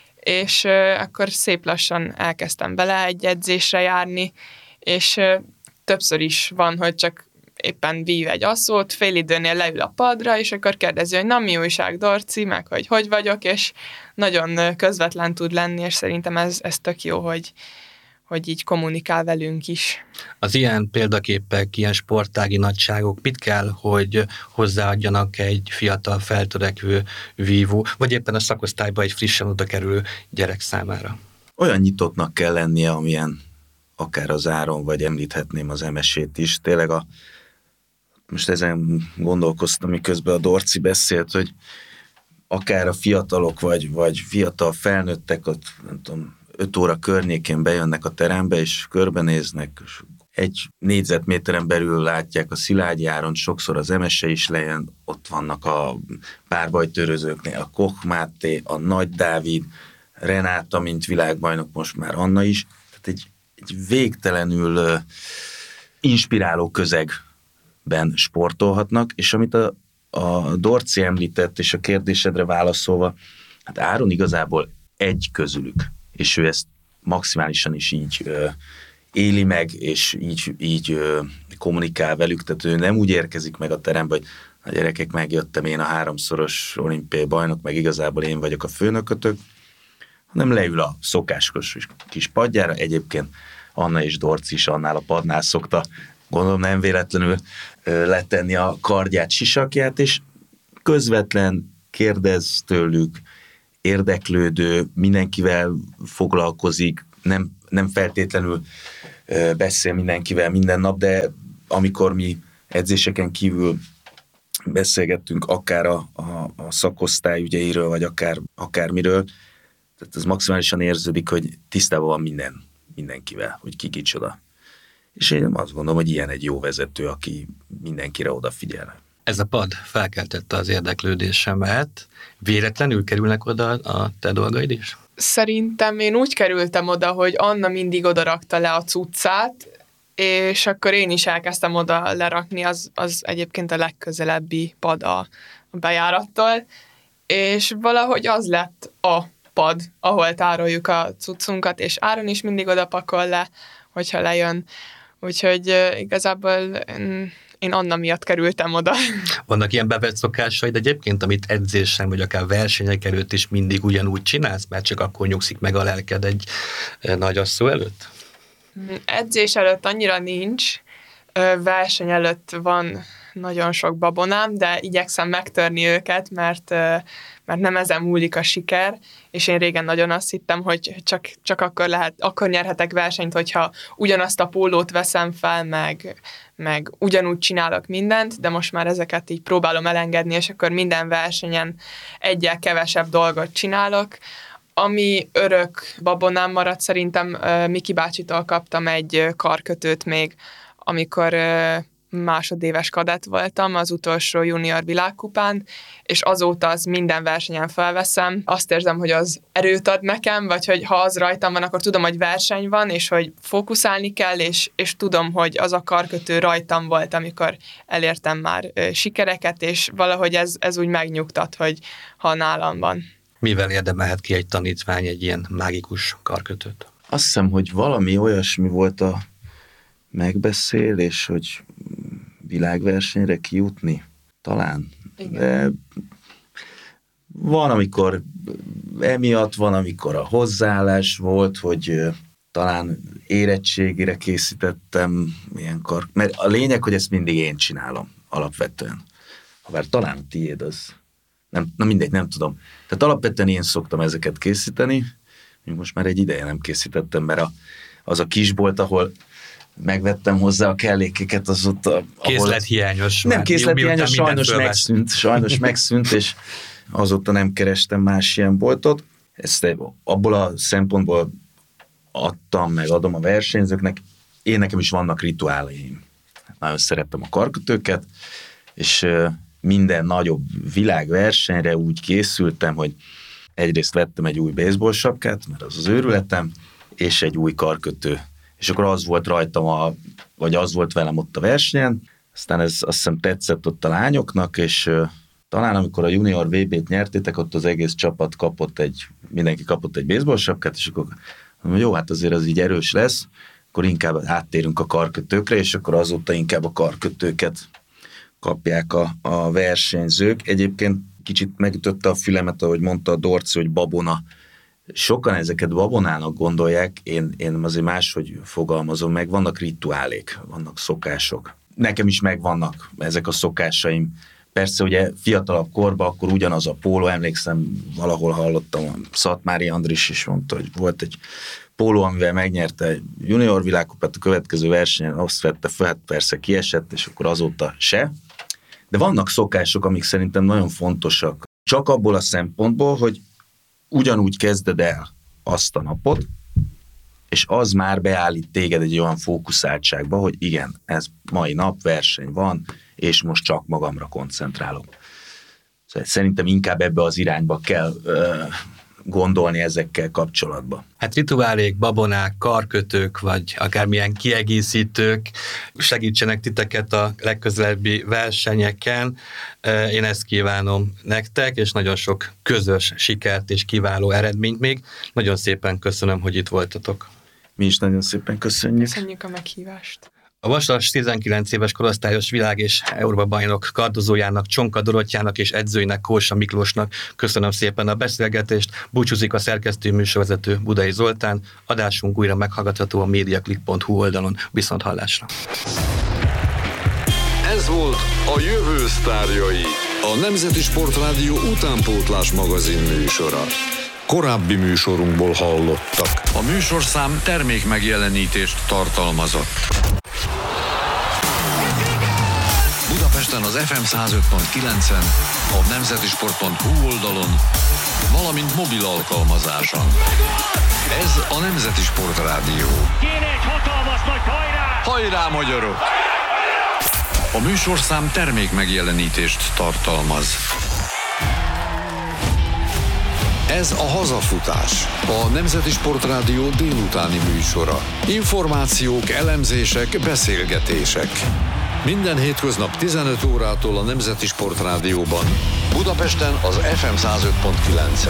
és ö, akkor szép lassan elkezdtem bele egy edzésre járni, és ö, többször is van, hogy csak éppen vív egy asszót, fél időnél leül a padra, és akkor kérdezi, hogy na, mi újság, Dorci, meg hogy hogy vagyok, és nagyon közvetlen tud lenni, és szerintem ez, ez tök jó, hogy, hogy így kommunikál velünk is. Az ilyen példaképek, ilyen sportági nagyságok mit kell, hogy hozzáadjanak egy fiatal, feltörekvő vívó, vagy éppen a szakosztályba egy frissen oda kerülő gyerek számára? Olyan nyitottnak kell lennie, amilyen akár az Áron, vagy említhetném az Emesét is. Tényleg a, most ezen gondolkoztam, miközben a Dorci beszélt, hogy akár a fiatalok, vagy, vagy fiatal felnőttek, ott nem tudom, öt óra környékén bejönnek a terembe, és körbenéznek, és egy négyzetméteren belül látják a Szilágyi Áront, sokszor az Emese is lejön, ott vannak a párbajtőrözőknél, a Koch Máté, a Nagy Dávid, Renáta, mint világbajnok, most már Anna is. Tehát egy egy végtelenül uh, inspiráló közegben sportolhatnak, és amit a, a Dorci említett, és a kérdésedre válaszolva, hát Áron igazából egy közülük, és ő ezt maximálisan is így uh, éli meg, és így, így uh, kommunikál velük, tehát ő nem úgy érkezik meg a terembe, hogy a gyerekek, megjöttem én a háromszoros olimpiai bajnok, meg igazából én vagyok a főnökötök, hanem leül a szokásos kis padjára. Egyébként Anna és Dorci is annál a padnál szokta, gondolom nem véletlenül letenni a kardját, sisakját, és közvetlen kérdez tőlük, érdeklődő, mindenkivel foglalkozik, nem, nem feltétlenül beszél mindenkivel minden nap, de amikor mi edzéseken kívül beszélgettünk akár a, a, a szakosztály ügyeiről, vagy akár, akármiről, tehát ez maximálisan érződik, hogy tisztában van minden, mindenkivel, hogy ki kicsoda. És én azt gondolom, hogy ilyen egy jó vezető, aki mindenkire odafigyel. Ez a pad felkeltette az érdeklődésemet. Véletlenül kerülnek oda a te dolgaid is? Szerintem én úgy kerültem oda, hogy Anna mindig oda rakta le a cuccát, és akkor én is elkezdtem oda lerakni, az, az egyébként a legközelebbi pad a, a bejárattól, és valahogy az lett a pad, ahol tároljuk a cuccunkat, és Áron is mindig oda pakol le, hogyha lejön. Úgyhogy uh, igazából um, én Anna miatt kerültem oda. Vannak ilyen bevett szokásaid egyébként, amit edzésen, vagy akár versenyek előtt is mindig ugyanúgy csinálsz, mert csak akkor nyugszik meg a lelked egy nagyasszó előtt? Edzés előtt annyira nincs, verseny előtt van nagyon sok babonám, de igyekszem megtörni őket, mert, mert nem ezen múlik a siker, és én régen nagyon azt hittem, hogy csak, csak akkor, lehet, akkor nyerhetek versenyt, hogyha ugyanazt a pólót veszem fel, meg, meg ugyanúgy csinálok mindent, de most már ezeket így próbálom elengedni, és akkor minden versenyen egyel kevesebb dolgot csinálok. Ami örök babonám maradt, szerintem uh, Miki bácsitól kaptam egy uh, karkötőt még, amikor uh, másodéves kadett voltam az utolsó junior világkupán, és azóta az minden versenyen felveszem. Azt érzem, hogy az erőt ad nekem, vagy hogy ha az rajtam van, akkor tudom, hogy verseny van, és hogy fókuszálni kell, és, és tudom, hogy az a karkötő rajtam volt, amikor elértem már uh, sikereket, és valahogy ez, ez úgy megnyugtat, hogy ha nálam van. Mivel érdemelhet ki egy tanítvány egy ilyen mágikus karkötőt? Azt hiszem, hogy valami olyasmi volt a megbeszélés, hogy világversenyre kijutni. Talán. Igen. De van, amikor emiatt, van, amikor a hozzáállás volt, hogy talán érettségére készítettem ilyen kar... Mert a lényeg, hogy ezt mindig én csinálom alapvetően. Habár talán a tiéd az... Nem, na mindegy, nem tudom. Tehát alapvetően én szoktam ezeket készíteni, most már egy ideje nem készítettem, mert a, az a kisbolt, ahol megvettem hozzá a kellékeket, az ott... A, Készlethiányos. Nem készlethiányos, sajnos megszűnt, sajnos megszűnt, és azóta nem kerestem más ilyen boltot. Ezt abból a szempontból adtam, meg adom a versenyzőknek. Én nekem is vannak rituáleim. Nagyon szerettem a karkötőket, és minden nagyobb világversenyre úgy készültem, hogy egyrészt vettem egy új baseball sapkát, mert az az őrületem, és egy új karkötő. És akkor az volt rajtam, a, vagy az volt velem ott a versenyen, aztán ez azt hiszem tetszett ott a lányoknak, és uh, talán amikor a junior vé bét nyertétek, ott az egész csapat kapott egy, mindenki kapott egy baseball sapkát, és akkor mondom, jó, hát azért az így erős lesz, akkor inkább áttérünk a karkötőkre, és akkor azóta inkább a karkötőket kapják a, a versenyzők. Egyébként kicsit megütötte a fülemet, ahogy mondta a Dorci, hogy babona. Sokan ezeket babonának gondolják, én, én azért máshogy fogalmazom meg, vannak rituálék, vannak szokások. Nekem is megvannak ezek a szokásaim. Persze ugye fiatalabb korban akkor ugyanaz a póló, emlékszem, valahol hallottam, Szatmári Andris is mondta, hogy volt egy póló, amivel megnyerte egy junior világkupát, a következő versenyen azt vette fel, hát persze kiesett, és akkor azóta se. De vannak szokások, amik szerintem nagyon fontosak. Csak abból a szempontból, hogy ugyanúgy kezded el azt a napot, és az már beállít téged egy olyan fókuszáltságba, hogy igen, ez mai nap verseny van, és most csak magamra koncentrálok. Szóval szerintem inkább ebbe az irányba kell ö, gondolni ezekkel kapcsolatban. Hát rituálék, babonák, karkötők, vagy akármilyen kiegészítők segítsenek titeket a legközelebbi versenyeken. Én ezt kívánom nektek, és nagyon sok közös sikert és kiváló eredményt még. Nagyon szépen köszönöm, hogy itt voltatok. Mi is nagyon szépen köszönjük. Köszönjük a meghívást. A vasas tizenkilenc éves korosztályos világ- és Európa-bajnok kardozójának, Csonka Dorottyának és edzőinek, Kósa Miklósnak köszönöm szépen a beszélgetést. Búcsúzik a szerkesztő műsorvezető Budai Zoltán. Adásunk újra meghallgatható a mediaclick pont hu oldalon. Viszont hallásra. Ez volt a jövő sztárjai, a Nemzeti Sportrádió utánpótlás magazin műsora. Korábbi műsorunkból hallottak. A műsorszám termék megjelenítést tartalmazott. Budapesten az ef em száz öt pont kilencen, a nemzeti sport pont hú oldalon, valamint mobil alkalmazáson. Ez a Nemzeti Sport Rádió. Kéne egy hatalmas nagy hajrá! Hajrá, magyarok! A műsorszám termék megjelenítést tartalmaz. Ez a Hazafutás, a Nemzeti Sport Rádió délutáni műsora. Információk, elemzések, beszélgetések. Minden hétköznap tizenöt órától a Nemzeti Sport Rádióban. Budapesten az ef em száz öt pont kilencen.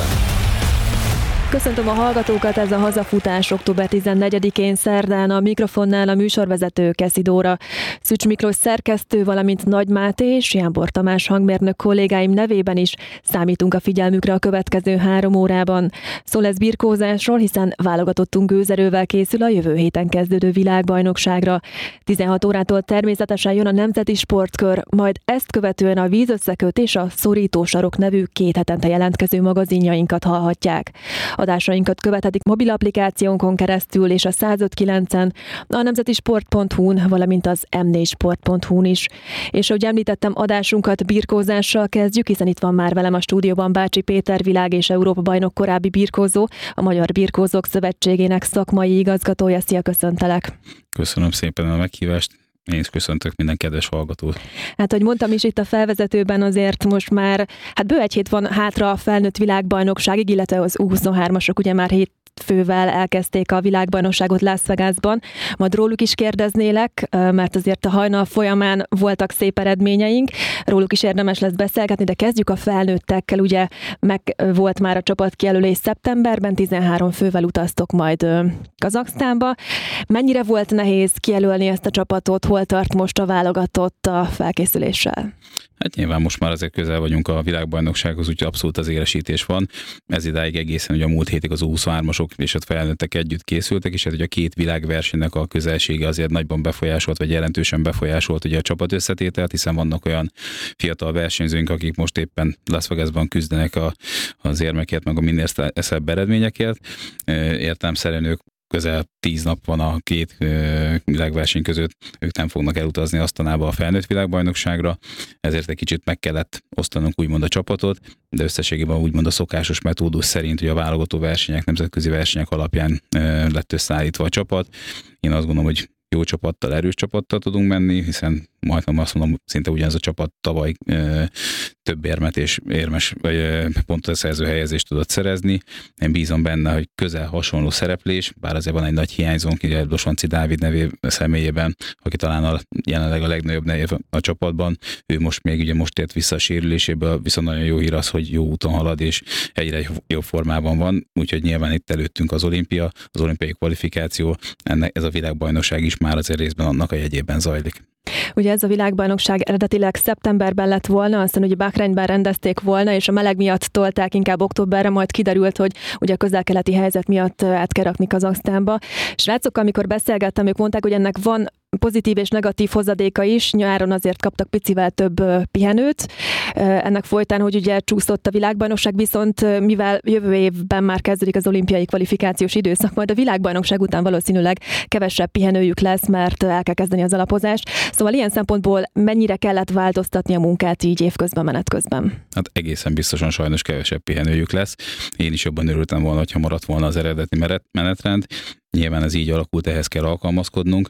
Köszöntöm a hallgatókat, ez a Hazafutás október tizennegyedikén szerdán, a mikrofonnál a műsorvezető Keszi Dóra, Szücs Miklós szerkesztő, valamint Nagy Máté és Jánbor Tamás hangmérnök kollégáim nevében is számítunk a figyelmükre a következő három órában. Szó lesz birkózásról, hiszen válogatottunk gőzerővel készül a jövő héten kezdődő világbajnokságra. tizenhat órától természetesen jön a Nemzeti Sportkör, majd ezt követően a Vízösszeköt és a Szorítósarok nevű két hetente jelentkező magazinjainkat hallhatják. Adásainkat követhetik mobil applikációnkon keresztül és a száz öt kilencen, a nemzeti sport pont hú-n, valamint az em négy sport pont hú-n is. És ahogy említettem, adásunkat birkózással kezdjük, hiszen itt van már velem a stúdióban Bácsi Péter, világ- és Európa-bajnok korábbi birkózó, a Magyar Birkózók Szövetségének szakmai igazgatója. Szia, köszöntelek! Köszönöm szépen a meghívást! Én is köszöntök minden kedves hallgatót. Hát, hogy mondtam is itt a felvezetőben, azért most már hát bő egy hét van hátra a felnőtt világbajnokságig, illetve az U huszonhármasok ugye már hét fővel elkezdték a világbajnokságot Las Vegasban. Majd róluk is kérdeznélek, mert azért a hajnal folyamán voltak szép eredményeink, róluk is érdemes lesz beszélgetni, de kezdjük a felnőttekkel. Ugye meg volt már a csapat kijelölés szeptemberben, tizenhárom fővel utaztok majd Kazaksztánba. Mennyire volt nehéz kijelölni ezt a csapatot, hol tart most a válogatott a felkészüléssel? Hát nyilván most már azért közel vagyunk a világbajnoksághoz, úgyhogy abszolút az éresítés van. Ez idáig egészen ugye a múlt hétig az U huszonhármasok és a felnőttek együtt készültek, és hát ugye a két világversenynek a közelsége azért nagyban befolyásolt, vagy jelentősen befolyásolt ugye a csapat összetételt, hiszen vannak olyan fiatal versenyzőink, akik most éppen Las Vegasban küzdenek a, az érmekért, meg a minél szebb eredményekért. Értelemszerűen ők közel tíz nap van a két ö, világverseny között, ők nem fognak elutazni Asztanába a felnőtt világbajnokságra, ezért egy kicsit meg kellett osztanunk úgymond a csapatot, de összességében úgymond a szokásos metódus szerint, hogy a válogató versenyek, nemzetközi versenyek alapján ö, lett összeállítva a csapat. Én azt gondolom, hogy jó csapattal, erős csapattal tudunk menni, hiszen majdnem azt mondom, szinte ugyanaz a csapat tavaly ö, több érmet és érmes pontot szerző helyezést tudott szerezni. Én bízom benne, hogy közel hasonló szereplés, bár azért van egy nagy hiányzónk, ugye Dosonci Dávid nevé személyében, aki talán a, jelenleg a legnagyobb nev a csapatban. Ő most még ugye most ért vissza a sérüléséből, viszont nagyon jó hír az, hogy jó úton halad, és egyre jobb formában van, úgyhogy nyilván itt előttünk az olimpia, az olimpiai kvalifikáció, ennek ez a világbajnokság is már azért részben annak a jegyében zajlik. Ugye ez a világbajnokság eredetileg szeptemberben lett volna, aztán ugye Bahreinben rendezték volna, és a meleg miatt tolták inkább októberre, majd kiderült, hogy ugye a közel-keleti helyzet miatt át kell rakni Kazaksztánba. Srácok, amikor beszélgettem, ők mondták, hogy ennek van pozitív és negatív hozadéka is, nyáron azért kaptak picivel több pihenőt. Ennek folytán, hogy ugye csúszott a világbajnokság, viszont mivel jövő évben már kezdődik az olimpiai kvalifikációs időszak, majd a világbajnokság után valószínűleg kevesebb pihenőjük lesz, mert el kell kezdeni az alapozást. Szóval ilyen szempontból mennyire kellett változtatni a munkát így évközben, menet közben? Hát egészen biztosan sajnos kevesebb pihenőjük lesz. Én is jobban örültem volna, ha maradt volna az eredeti menetrend. Nyilván ez így alakult, ehhez kell alkalmazkodnunk.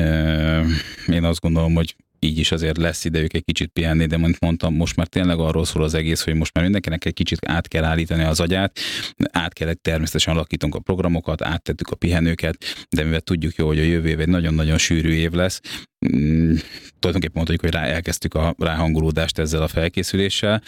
Én azt gondolom, hogy így is azért lesz idejük egy kicsit pihenni, de mint mondtam, most már tényleg arról szól az egész, hogy most már mindenkinek egy kicsit át kell állítani az agyát, át kell, természetesen alakítunk a programokat, áttettük a pihenőket, de mivel tudjuk jó, hogy a jövő év egy nagyon-nagyon sűrű év lesz, mm, tulajdonképpen mondjuk, hogy rá elkezdtük a ráhangolódást ezzel a felkészüléssel.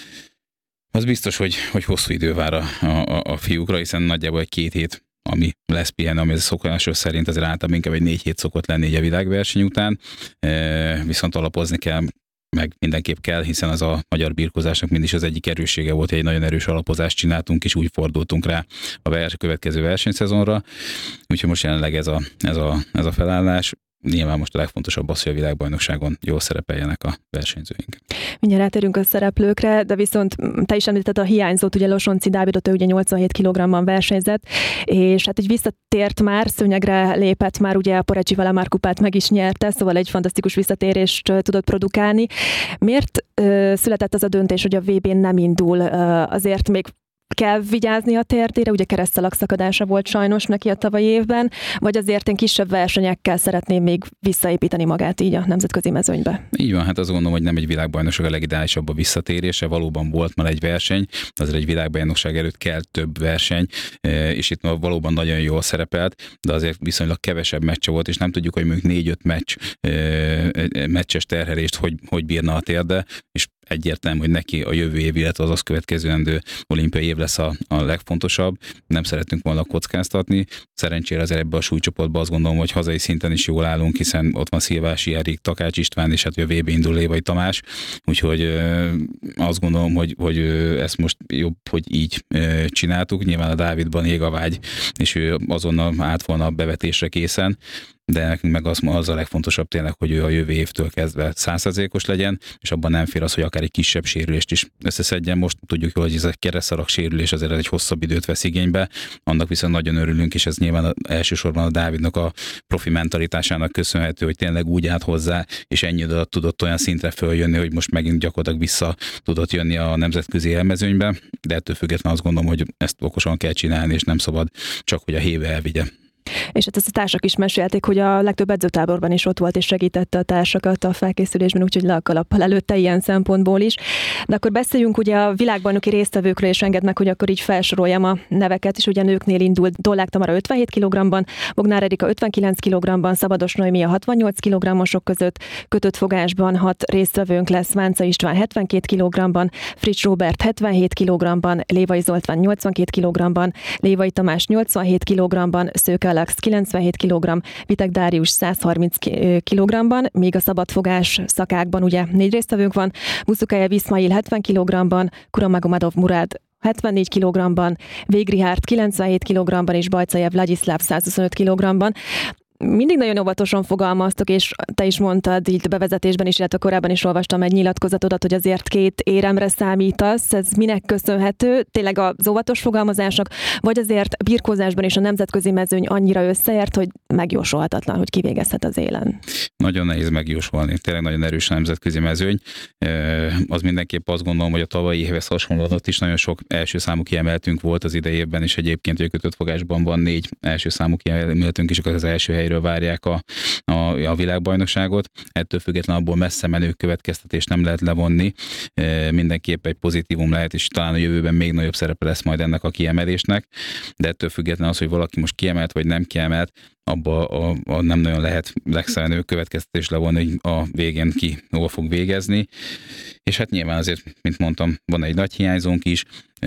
Az biztos, hogy, hogy hosszú idő vár a, a, a fiúkra, hiszen nagyjából egy két hét ami lesz pihen, ami ez szokásos szerint azért általában inkább egy négy hét szokott lenni egy a világverseny után, e, viszont alapozni kell, meg mindenképp kell, hiszen az a magyar birkózásnak mindig az egyik erőssége volt, hogy egy nagyon erős alapozást csináltunk, és úgy fordultunk rá a vers- következő versenyszezonra, úgyhogy most jelenleg ez a, ez a, ez a felállás. nyilván most a legfontosabb az, hogy a világbajnokságon jól szerepeljenek a versenyzőink. Mindjárt rátérünk a szereplőkre, de viszont te is említetted a hiányzót, ugye Losonci Dávidot, ő ugye nyolcvanhét kilogramban versenyzett, és hát így visszatért már, szőnyegre lépett már, ugye a Porecsi Valamár kupát meg is nyerte, szóval egy fantasztikus visszatérést tudott produkálni. Miért ö, született az a döntés, hogy a vé bén nem indul? Ö, azért még kell vigyázni a térdére, ugye keresztszalag szakadása volt sajnos neki a tavalyi évben, vagy azért én kisebb versenyekkel szeretném még visszaépíteni magát így a nemzetközi mezőnybe? Így van, hát azt gondolom, hogy nem egy világbajnokság a legideálisabb a visszatérése, valóban volt már egy verseny, azért egy világbajnokság előtt kell több verseny, és itt valóban nagyon jól szerepelt, de azért viszonylag kevesebb meccse volt, és nem tudjuk, hogy mondjuk négy-öt meccs, meccses terhelést hogy, hogy bírna a térde, és egyértelmű, hogy neki a jövő év, illetve az azt következőendő olimpiai év lesz a, a legfontosabb. Nem szeretünk volna kockáztatni. Szerencsére azért ebbe a súlycsoportban azt gondolom, hogy hazai szinten is jól állunk, hiszen ott van Szilvási Erik, Takács István, és hát a vé bé indul Lévai Tamás. Úgyhogy ö, azt gondolom, hogy, hogy ö, ezt most jobb, hogy így ö, csináltuk. Nyilván a Dávidban ég a vágy, és ő azonnal át volna a bevetésre készen. De nekünk meg az, az a legfontosabb tényleg, hogy ő a jövő évtől kezdve száz százalékos legyen, és abban nem fér az, hogy akár egy kisebb sérülést is összeszedjen. Most tudjuk jól, hogy ez egy keresztszalag sérülés azért egy hosszabb időt vesz igénybe, annak viszont nagyon örülünk, és ez nyilván elsősorban a Dávidnak a profi mentalitásának köszönhető, hogy tényleg úgy állt hozzá, és ennyi alatt tudott olyan szintre följönni, hogy most megint gyakorlatilag vissza tudott jönni a nemzetközi élmezőnybe, de ettől függetlenül azt gondolom, hogy ezt okosan kell csinálni, és nem szabad csak, hogy a héve elvigye. És hát ezt a társak is mesélték, hogy a legtöbb edzőtáborban is ott volt és segítette a társakat a felkészülésben, úgyhogy le a kalappal előtte ilyen szempontból is. De akkor beszéljünk ugye a világbajnoki résztvevőkről, és engedd meg, hogy akkor így felsoroljam a neveket is. Ugye nőknél indult Dollák Tamara ötvenhét kilogramban, Bognár Erika ötvenkilenc kilogramban, Szabados Noémi a hatvannyolc kilogrammosok között, kötött fogásban hat résztvevőnk lesz, Vánca István hetvenkét kilogramban, Fritz Róbert hetvenhét kilogramban, Lévai Zoltán nyolcvankét kilogramban, Lévai Tamás nyolcvanhét kilogramban, Szőke Alex kilencvenhét kilogramm, Vitek Dárius száz harminc kilogramban, még a szabadfogás szakákban ugye négy résztvevőnk van, Buszukájev Iszmail hetven kilogramban, Kuramagomedov Murad hetvennégy kilogramban, Végrihárd kilencvenhét kilogramban és Bajcajev Vladislav százhuszonöt kilogramban. Mindig nagyon óvatosan fogalmaztok, és te is mondtad így bevezetésben is, illetve korábban is olvastam egy nyilatkozatodat, hogy azért két éremre számítasz. Ez minek köszönhető? Tényleg az óvatos fogalmazásnak, vagy azért birkózásban és a nemzetközi mezőny annyira összeért, hogy megjósolhatatlan, hogy kivégezhet az élen? Nagyon nehéz megjósolni. Tényleg nagyon erős a nemzetközi mezőny. Az mindenképp azt gondolom, hogy a tavalyi évhez hasonlóan ott is nagyon sok első számú kiemeltünk volt az idejében, és egyébként a kötött fogásban van négy első számú kiemeltünk, és az első helyről várják a, a, a világbajnokságot. Ettől függetlenül abból messze menő következtetést nem lehet levonni. E, mindenképp egy pozitívum lehet, és talán a jövőben még nagyobb szerepe lesz majd ennek a kiemelésnek. De ettől függetlenül az, hogy valaki most kiemelt vagy nem kiemelt, abba a, a nem nagyon lehet legszerenő következtetés levonni, hogy a végén ki hol fog végezni. És hát nyilván azért, mint mondtam, van egy nagy hiányzónk is,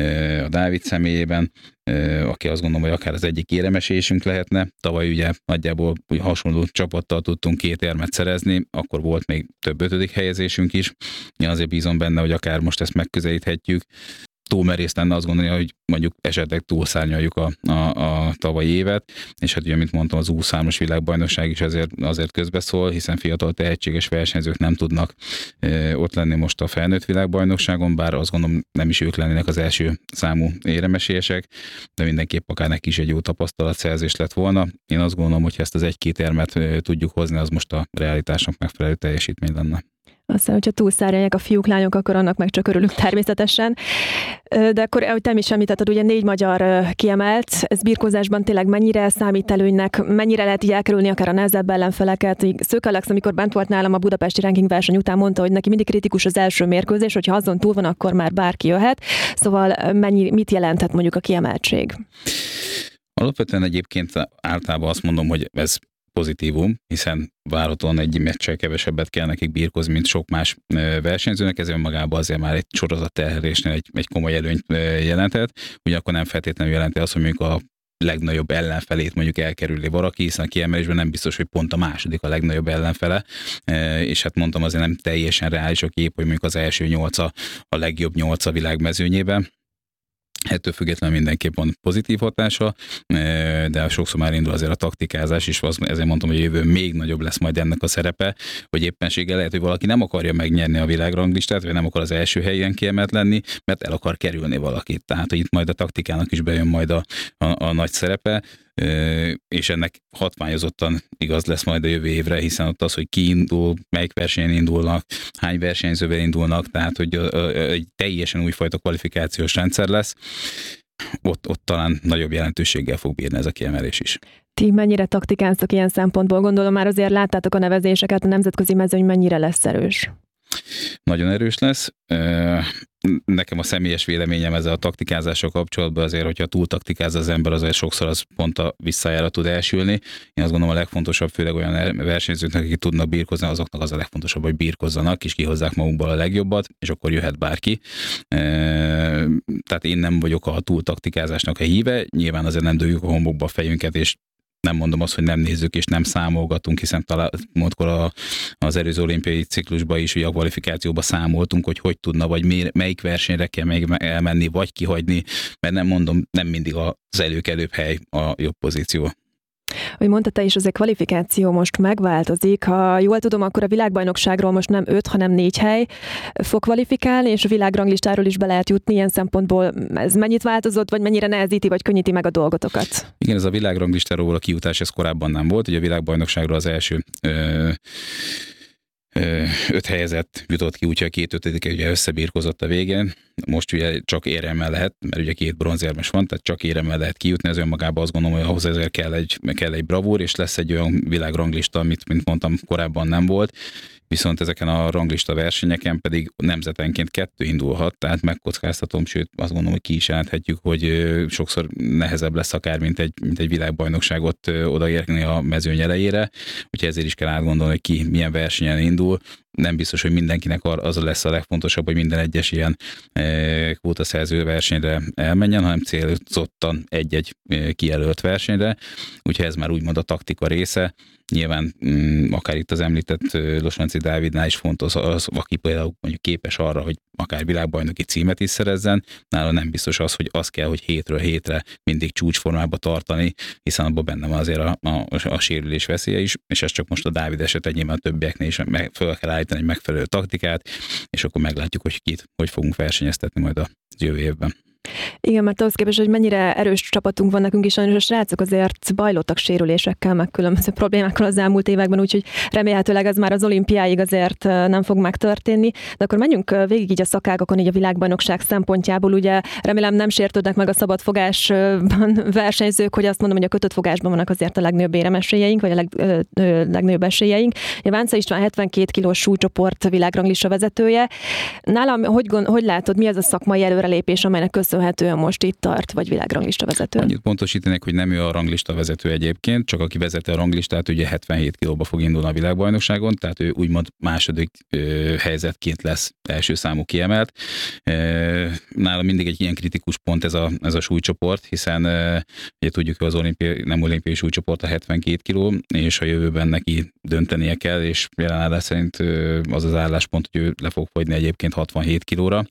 a Dávid személyében, aki azt gondolom, hogy akár az egyik éremesésünk lehetne. Tavaly ugye nagyjából hasonló csapattal tudtunk két érmet szerezni, akkor volt még több ötödik helyezésünk is. Én azért bízom benne, hogy akár most ezt megközelíthetjük. Túl merész lenne azt gondolni, hogy mondjuk esetleg túlszárnyaljuk a, a, a tavalyi évet, és hát ugye, mint mondtam, az U huszonhárom világbajnokság is azért, azért közbeszól, hiszen fiatal tehetséges versenyzők nem tudnak e, ott lenni most a felnőtt világbajnokságon, bár azt gondolom nem is ők lennének az első számú éremesélyesek, de mindenképp akár neki is egy jó tapasztalatszerzés lett volna. Én azt gondolom, hogy ha ezt az egy-két érmet e, tudjuk hozni, az most a realitásnak megfelelő teljesítmény lenne. Aztán, hogyha túlszárnyalják a fiúk, lányok, akkor annak meg csak örülünk természetesen. De akkor, ahogy te is említetted, ugye négy magyar kiemelt, ez birkózásban tényleg mennyire számít előnynek, mennyire lehet így elkerülni akár a nehezebb ellenfeleket. Szőke Alex, amikor bent volt nálam a budapesti ranking verseny után, mondta, hogy neki mindig kritikus az első mérkőzés, hogyha azon túl van, akkor már bárki jöhet. Szóval mennyi, mit jelenthet mondjuk a kiemeltség? Alapvetően egyébként általában azt mondom, hogy ez pozitívum, hiszen várhatóan egy meccsel kevesebbet kell nekik birkózni, mint sok más versenyzőnek, ezért magában azért már egy sorozatterhelésnél egy, egy komoly előnyt jelenthet. Ugyanakkor nem feltétlenül jelenti azt, hogy mondjuk a legnagyobb ellenfelét mondjuk elkerüli valaki, hiszen a kiemelésben nem biztos, hogy pont a második a legnagyobb ellenfele, és hát mondtam, azért nem teljesen reális a kép, hogy mondjuk az első nyolca a legjobb nyolca világ mezőnyében. Ettől függetlenül mindenképp van pozitív hatása, de sokszor már indul azért a taktikázás is, ezért mondtam, hogy jövő még nagyobb lesz majd ennek a szerepe, hogy éppenséggel lehet, hogy valaki nem akarja megnyerni a világranglistát, vagy nem akar az első helyen kiemelt lenni, mert el akar kerülni valakit. Tehát, hogy itt majd a taktikának is bejön majd a, a, a nagy szerepe, és ennek hatványozottan igaz lesz majd a jövő évre, hiszen ott az, hogy ki indul, melyik versenyen indulnak, hány versenyzővel indulnak, tehát hogy egy teljesen újfajta kvalifikációs rendszer lesz, ott, ott talán nagyobb jelentőséggel fog bírni ez a kiemelés is. Ti mennyire taktikáztok ilyen szempontból? Gondolom már azért láttátok a nevezéseket, a nemzetközi mezőny mennyire lesz erős? Nagyon erős lesz. Nekem a személyes véleményem ezzel a taktikázással kapcsolatban azért, hogyha túl taktikáz az ember, azért sokszor az pont a visszájára tud elsülni. Én azt gondolom a legfontosabb, főleg olyan versenyzőknek, akik tudnak birkozni, azoknak az a legfontosabb, hogy birkozzanak, és kihozzák magukból a legjobbat, és akkor jöhet bárki. Tehát én nem vagyok a túl taktikázásnak a híve, nyilván azért nem dőljük a homokba a fejünket, és nem mondom azt, hogy nem nézzük és nem számolgatunk, hiszen talán múltkor a, az előző olimpiai ciklusban is, hogy a kvalifikációban számoltunk, hogy hogy tudna, vagy mi, melyik versenyre kell még elmenni, vagy kihagyni, mert nem mondom, nem mindig az előkelőbb hely a jobb pozíció. Hogy mondta te is, az a kvalifikáció most megváltozik. Ha jól tudom, akkor a világbajnokságról most nem öt, hanem négy hely fog kvalifikálni, és a világranglistáról is be lehet jutni. Ilyen szempontból ez mennyit változott, vagy mennyire nehezíti, vagy könnyíti meg a dolgotokat? Igen, ez a világranglistáról a kijutás, ez korábban nem volt. Ugye a világbajnokságról az első ö, ö, öt helyezett jutott ki, úgyhogy a két ötödik ugye összebírkozott a végén. Most ugye csak éremmel lehet, mert ugye két bronzérmes van, tehát csak éremmel lehet kijutni, ez önmagában azt gondolom, hogy ahhoz ezért kell egy, kell egy bravúr, és lesz egy olyan világranglista, amit, mint mondtam, korábban nem volt, viszont ezeken a ranglista versenyeken pedig nemzetenként kettő indulhat, tehát megkockáztatom, sőt azt gondolom, hogy ki is jelenthetjük, hogy sokszor nehezebb lesz akár, mint egy, mint egy világbajnokságot odaérni a mezőny elejére, úgyhogy ezért is kell átgondolni, hogy ki milyen versenyen indul. Nem biztos, hogy mindenkinek az lesz a legfontosabb, hogy minden egyes ilyen kvótaszerző versenyre elmenjen, hanem célzottan egy-egy kijelölt versenyre, úgyhogy ez már úgymond a taktika része. Nyilván akár itt az említett Losonczy Dávidnál is fontos az, aki például mondjuk képes arra, hogy akár világbajnoki címet is szerezzen, nála nem biztos az, hogy az kell, hogy hétről hétre mindig csúcsformába tartani, hiszen abban benne van azért a, a, a sérülés veszélye is, és ez csak most a Dávid eset, nyilván a többieknél is meg, fel kell állítani egy megfelelő taktikát, és akkor meglátjuk, hogy kit, hogy fogunk versenyeztetni majd a jövő évben. Igen, mert ahhoz képest, hogy mennyire erős csapatunk van nekünk is, sajnos a srácok azért bajlottak sérülésekkel, meg különböző problémákkal az elmúlt években, úgyhogy remélhetőleg ez már az olimpiáig azért nem fog megtörténni. De akkor menjünk végig így a szakágakon, így a világbajnokság szempontjából. Ugye remélem nem sértődnek meg a szabadfogásban versenyzők, hogy azt mondom, hogy a kötött fogásban vannak azért a legnagyobb éremesélyeink, vagy a leg, ö, ö, legnagyobb esélyeink. Vánca István hetvenkét kilós súlycsoport világranglista vezetője. Nálam hogy, hogy látod, mi az a szakmai előrelépés, amelynek köszönhetően most itt tart, vagy világranglista vezető? Annyit pontosítanék, hogy nem ő a ranglista vezető egyébként, csak aki vezeti a ranglistát, ugye hetvenhét kilóba fog indulni a világbajnokságon, tehát ő úgymond második ö, helyzetként lesz első számú kiemelt. Ö, nála mindig egy ilyen kritikus pont ez a, ez a súlycsoport, hiszen ö, ugye tudjuk, hogy az olimpiai, nem olimpiai súlycsoport a hetvenkét kiló, és a jövőben neki döntenie kell, és jelenállás szerint ö, az az álláspont, hogy ő le fog fogyni egyébként hatvanhét kilóra.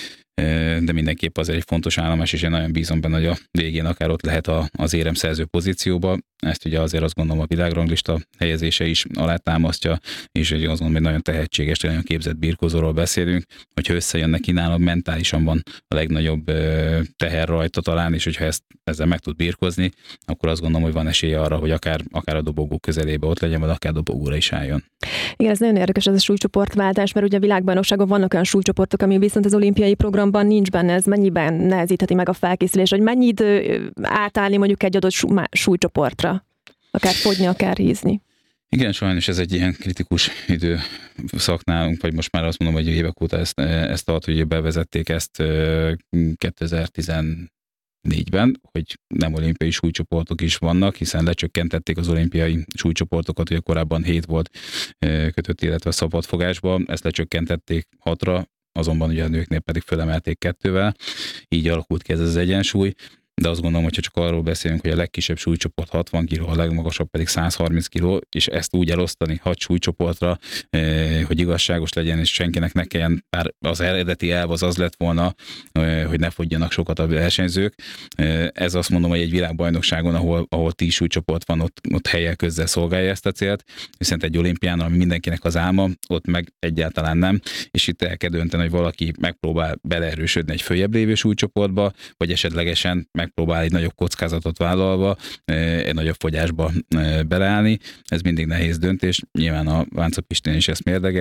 De mindenképp az egy fontos állomás, és én nagyon bízom benne, hogy a végén akár ott lehet az éremszerző pozícióba. Ezt ugye azért azt gondolom a világranglista helyezése is alátámasztja, és egy azt gondolom, hogy nagyon tehetséges, nagyon képzett birkózóról beszélünk, hogyha összejön neki nálam, mentálisan van a legnagyobb teher rajta talán, és hogyha ezt, ezzel meg tud birkozni, akkor azt gondolom, hogy van esélye arra, hogy akár, akár a dobogó közelébe ott legyen, vagy akár dobogóra is álljon. Igen, ez nagyon érdekes ez a súlycsoportváltás, mert ugye a világbajnokságon vannak olyan súlycsoportok, ami viszont az olimpiai programban nincs benne, ez mennyiben nehezítheti meg a felkészülés, hogy mennyi idő átállni mondjuk egy adott súlycsoportra, akár fogyni, akár hízni. Igen, sajnos ez egy ilyen kritikus időszak nálunk, vagy most már azt mondom, hogy évek óta ezt, ezt tart, hogy bevezették ezt kétezer-tizennégyben, hogy nem olimpiai súlycsoportok is vannak, hiszen lecsökkentették az olimpiai súlycsoportokat, ugye korábban hét volt kötött, illetve szabadfogásban, ezt lecsökkentették hatra, azonban ugye a nőknél pedig fölemelték kettővel, így alakult ki ez az egyensúly. de azt gondolom, hogyha csak arról beszélünk, hogy a legkisebb súlycsoport hatvan kiló, a legmagasabb pedig száz harminc kiló, és ezt úgy elosztani hat súlycsoportra, hogy igazságos legyen, és senkinek ne kelljen, bár az eredeti elv az az lett volna, hogy ne fogjanak sokat a versenyzők. Ez azt mondom, hogy egy világbajnokságon, ahol, ahol tíz súlycsoport van, ott, ott helyek közzel szolgálja ezt a célt, viszont egy olimpián, ami mindenkinek az álma, ott meg egyáltalán nem, és itt el kell dönteni, hogy valaki megpróbál beleerősödni egy följebb lévő súlycsoportba, vagy esetlegesen megpróbál egy nagyobb kockázatot vállalva, egy nagyobb fogyásba beleállni. Ez mindig nehéz döntés. Nyilván a Vánca Pistén is ezt mérlegel,